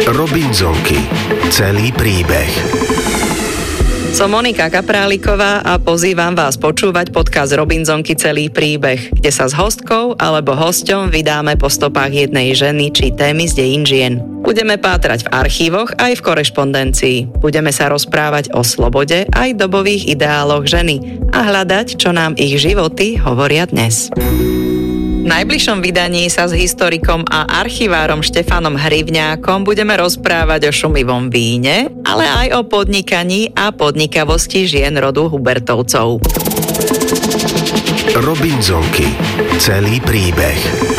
Robinzonky. Celý príbeh. Som Monika Kapráliková a pozývam vás počúvať podcast Robinzonky Celý príbeh, kde sa s hostkou alebo hosťom vydáme po stopách jednej ženy či témy z dejín žien. Budeme pátrať v archívoch aj v korešpondencii. Budeme sa rozprávať o slobode aj dobových ideáloch ženy a hľadať, čo nám ich životy hovoria dnes. V najbližšom vydaní sa s historikom a archivárom Štefanom Hrivňákom budeme rozprávať o šumivom víne, ale aj o podnikaní a podnikavosti žien rodu Hubertovcov. Robinzonky. Celý príbeh.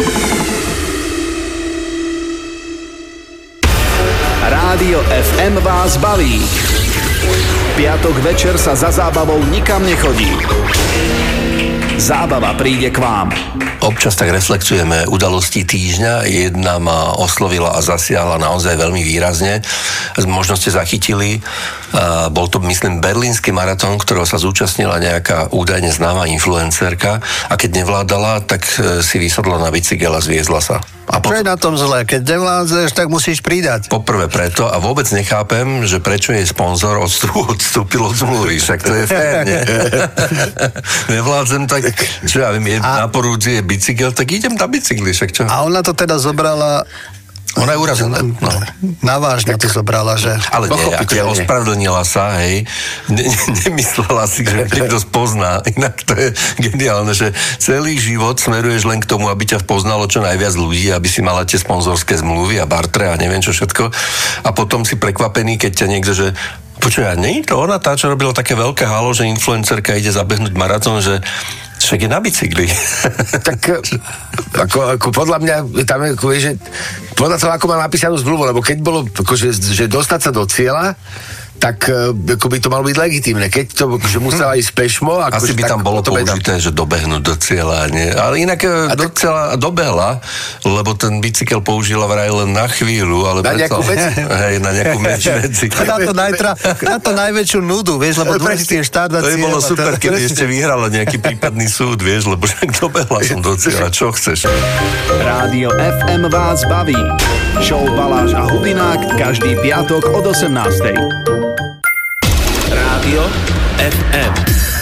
Rádio FM vás baví. Piatok večer sa za zábavou nikam nechodí. Zábava príde k vám. Občas tak reflektujeme udalosti týždňa. Jedna ma oslovila a zasiahla naozaj veľmi výrazne. Možno ste zachytili. Bol to, myslím, berlínsky maratón, ktorého sa zúčastnila nejaká údajne známa influencerka a keď nevládala, tak si vysadla na bicykel a zviezla sa. A čo je na tom zlé? Keď nevládzeš, tak musíš pridať. Poprvé preto a vôbec nechápem, že prečo jej sponzor odstúpil od zmluvy. Však to je fér, nie? Nevládzem, tak čo ja viem, na porúdzi je bicykel, tak idem na bicykli, však čo? A ona to teda zobrala... Ona je urazená. No. Navážne to zobrala, že... Ale nie, ako ospravedlnila sa, hej. Nemyslela si, že niekto spozná. Inak to je geniálne, že celý život smeruješ len k tomu, aby ťa poznalo čo najviac ľudí, aby si mala tie sponzorské zmluvy a bartre a neviem čo všetko. A potom si prekvapený, keď ťa niekto, že počuj, nie je to ona tá, čo robila také veľké halo, že influencerka ide zabehnúť maratón, že však je na bicykli. Tak ako podľa mňa tam je, že podľa toho, ako má napísanú zmluvu, lebo keď bolo, akože, že dostať sa do cieľa, tak ako by to malo byť legitímne. Keď to že musela ísť pešmo... Asi by tam bolo použité, že dobehnúť do cieľa, nie? Ale inak do cieľa dobehla, lebo ten bicykel použila vraj len na chvíľu, ale na nejakú vec? Hej, na nejakú medzi. Na to najväčšiu nudu, vieš, lebo dôležitý je štát na cieľ. To by bolo super, keby ešte vyhrala nejaký prípadný súd, vieš, lebo však dobehla som do cieľa, čo chceš? Rádio FM vás baví. Show Baláš a Hubinák každý piatok od 18:00. Rádio FM.